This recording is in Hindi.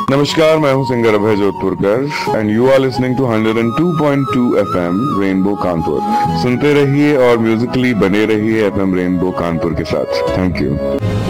नमस्कार, मैं हूं singer Abhay जोधपुरकर and you are listening to 102.2 FM rainbow Kanpur. सुनते रहिए और म्यूजिकली बने रहिए एफएम रेनबो कानपुर के साथ। Thank you.